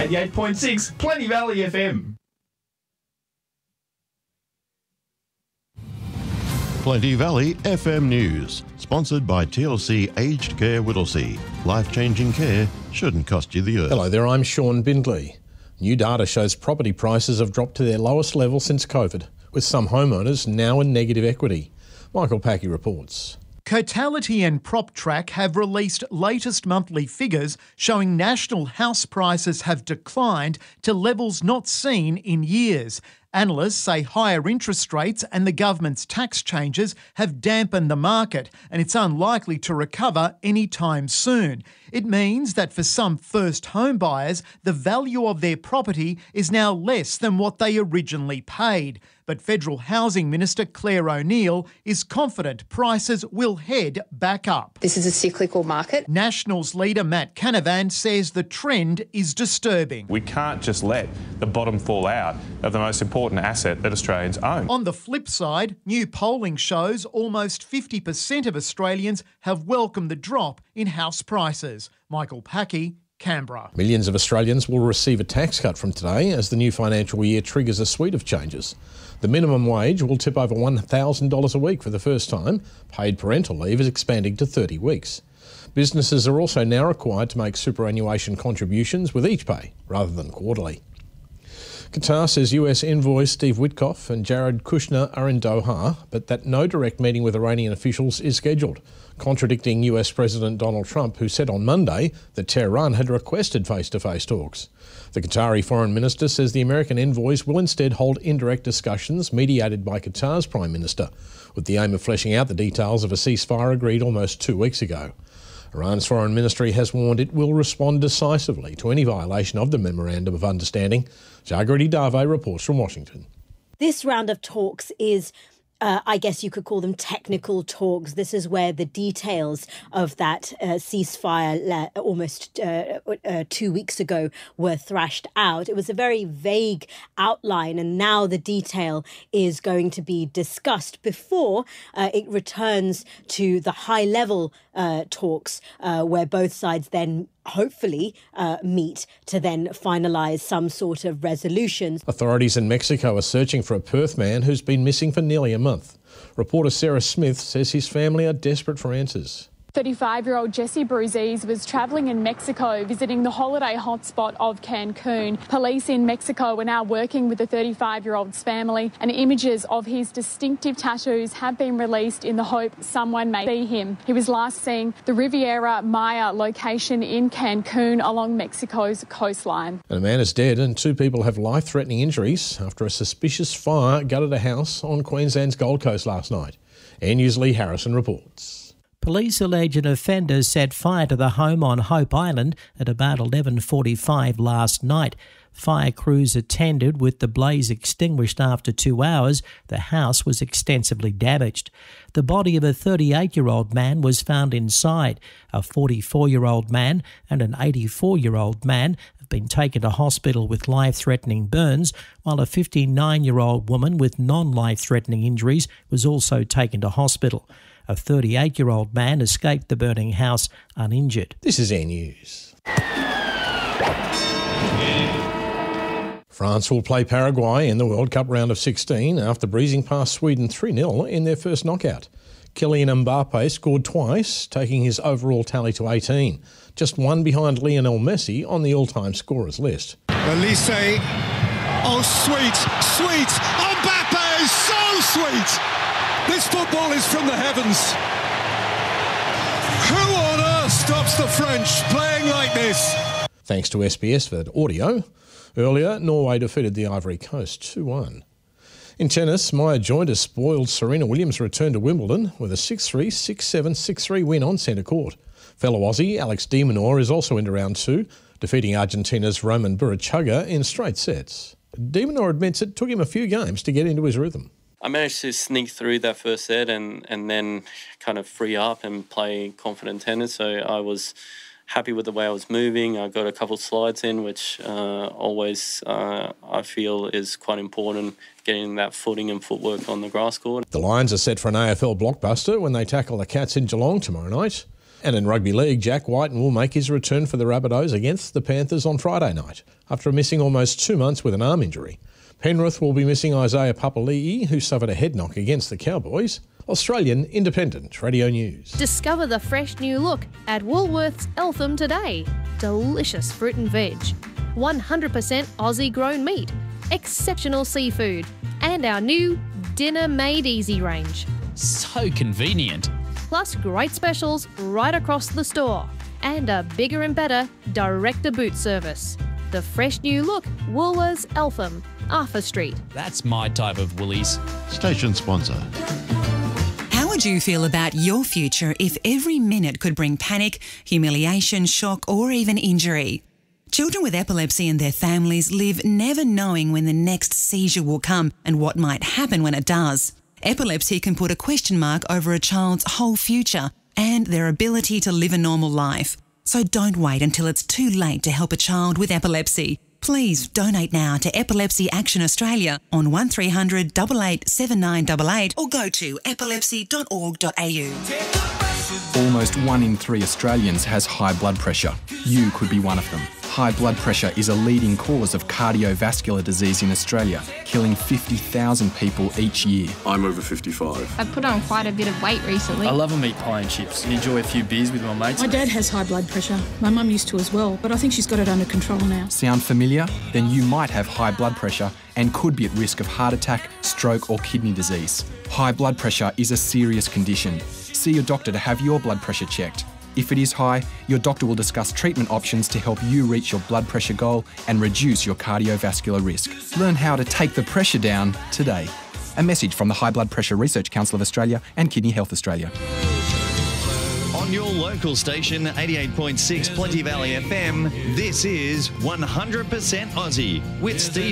88.6 Plenty Valley FM. Plenty Valley FM News, sponsored by TLC Aged Care Whittlesea. Life-changing care shouldn't cost you the earth. Hello there, I'm Sean Bindley. New data shows property prices have dropped to their lowest level since COVID, with some homeowners now in negative equity. Michael Packey reports. Cotality and PropTrack have released latest monthly figures showing national house prices have declined to levels not seen in years. Analysts say higher interest rates and the government's tax changes have dampened the market, and it's unlikely to recover anytime soon. It means that for some first home buyers, the value of their property is now less than what they originally paid. But Federal Housing Minister Claire O'Neil is confident prices will head back up. This is a cyclical market. Nationals leader Matt Canavan says the trend is disturbing. We can't just let the bottom fall out of the most important asset that Australians own. On the flip side, new polling shows almost 50% of Australians have welcomed the drop in house prices. Michael Packey, Canberra. Millions of Australians will receive a tax cut from today as the new financial year triggers a suite of changes. The minimum wage will tip over $1,000 a week for the first time. Paid parental leave is expanding to 30 weeks. Businesses are also now required to make superannuation contributions with each pay rather than quarterly. Qatar says US envoy Steve Witkoff and Jared Kushner are in Doha, but that no direct meeting with Iranian officials is scheduled, contradicting US President Donald Trump, who said on Monday that Tehran had requested face-to-face talks. The Qatari foreign minister says the American envoys will instead hold indirect discussions mediated by Qatar's Prime Minister, with the aim of fleshing out the details of a ceasefire agreed almost 2 weeks ago. Iran's foreign ministry has warned it will respond decisively to any violation of the Memorandum of Understanding. Jagriti Dave reports from Washington. This round of talks is I guess you could call them technical talks. This is where the details of that ceasefire almost 2 weeks ago were thrashed out. It was a very vague outline, and now the detail is going to be discussed before it returns to the high-level talks where both sides then hopefully meet to then finalise some sort of resolution. Authorities in Mexico are searching for a Perth man who's been missing for nearly a month. Reporter Sarah Smith says his family are desperate for answers. 35-year-old Jesse Bruzies was travelling in Mexico, visiting the holiday hotspot of Cancun. Police in Mexico are now working with the 35-year-old's family, and images of his distinctive tattoos have been released in the hope someone may see him. He was last seen the Riviera Maya location in Cancun along Mexico's coastline. And a man is dead and 2 people have life-threatening injuries after a suspicious fire gutted a house on Queensland's Gold Coast last night. Air News' Lee Harrison reports. Police allege an offender set fire to the home on Hope Island at about 11:45 last night. Fire crews attended with the blaze extinguished after 2 hours. The house was extensively damaged. The body of a 38-year-old man was found inside. A 44-year-old man and an 84-year-old man have been taken to hospital with life-threatening burns, while a 59-year-old woman with non-life-threatening injuries was also taken to hospital. A 38-year-old man escaped the burning house uninjured. This is Air News. France will play Paraguay in the World Cup round of 16 after breezing past Sweden 3-0 in their first knockout. Kylian Mbappe scored twice, taking his overall tally to 18, just one behind Lionel Messi on the all-time scorers list. Elise, oh sweet, sweet, Mbappe, so sweet! This football is from the heavens. Who on earth stops the French playing like this? Thanks to SBS for that audio. Earlier, Norway defeated the Ivory Coast 2-1. In tennis, Maya Jointer spoiled Serena Williams' return to Wimbledon with a 6-3, 6-7, 6-3 win on centre court. Fellow Aussie Alex de Minaur is also into round 2, defeating Argentina's Roman Burruchaga in straight sets. De Minaur admits it took him a few games to get into his rhythm. I managed to sneak through that first set and then kind of free up and play confident tennis. So I was happy with the way I was moving. I got a couple of slides in, which always I feel is quite important, getting that footing and footwork on the grass court. The Lions are set for an AFL blockbuster when they tackle the Cats in Geelong tomorrow night. And in rugby league, Jack Whiten will make his return for the Rabbitohs against the Panthers on Friday night, after missing almost 2 months with an arm injury. Penrith will be missing Isaiah Papali'i, who suffered a head knock against the Cowboys. Australian Independent Radio News. Discover the fresh new look at Woolworths Eltham today. Delicious fruit and veg, 100% Aussie grown meat, exceptional seafood, and our new Dinner Made Easy range. So convenient. Plus great specials right across the store and a bigger and better direct-to-boot service. The fresh new look, Woolworths Eltham, Arthur Street. That's my type of Woolies. Station sponsor. How would you feel about your future if every minute could bring panic, humiliation, shock, or even injury? Children with epilepsy and their families live never knowing when the next seizure will come and what might happen when it does. Epilepsy can put a question mark over a child's whole future and their ability to live a normal life. So don't wait until it's too late to help a child with epilepsy. Please donate now to Epilepsy Action Australia on 1300 88 7988 or go to epilepsy.org.au. Almost 1 in 3 Australians has high blood pressure. You could be one of them. High blood pressure is a leading cause of cardiovascular disease in Australia, killing 50,000 people each year. I'm over 55. I've put on quite a bit of weight recently. I love a meat pie and chips and enjoy a few beers with my mates. My dad has high blood pressure. My mum used to as well, but I think she's got it under control now. Sound familiar? Then you might have high blood pressure and could be at risk of heart attack, stroke or kidney disease. High blood pressure is a serious condition. See your doctor to have your blood pressure checked. If it is high, your doctor will discuss treatment options to help you reach your blood pressure goal and reduce your cardiovascular risk. Learn how to take the pressure down today. A message from the High Blood Pressure Research Council of Australia and Kidney Health Australia. On your local station, 88.6 Plenty Valley FM, this is 100% Aussie with Steve